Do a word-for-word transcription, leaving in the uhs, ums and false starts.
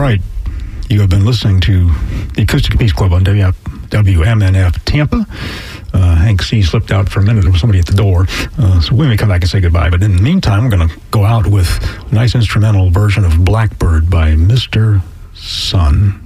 right. You have been listening to the Acoustic Peace Club on W M N F Tampa. Uh, Hank C. slipped out for a minute. There was somebody at the door. Uh, so we may come back and say goodbye. But in the meantime, we're going to go out with a nice instrumental version of Blackbird by Mister Sun.